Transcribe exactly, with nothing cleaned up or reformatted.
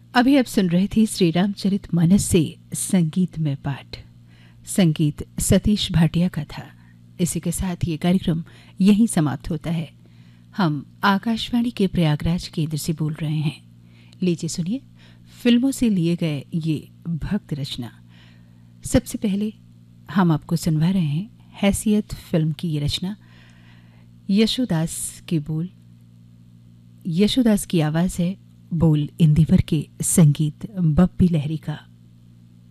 अभी आप सुन रहे थे श्री रामचरितमानस से संगीत में पाठ। संगीत सतीश भाटिया का था। इसी के साथ ये कार्यक्रम यहीं समाप्त होता है। हम आकाशवाणी के प्रयागराज केंद्र से बोल रहे हैं। लीजिए सुनिए फिल्मों से लिए गए ये भक्त रचना। सबसे पहले हम आपको सुनवा रहे हैं हैसियत फिल्म की ये रचना। यशोदास के बोल, यशोदास की आवाज़ है, बोल इंदिवर के, संगीत बप्पी लहरी का।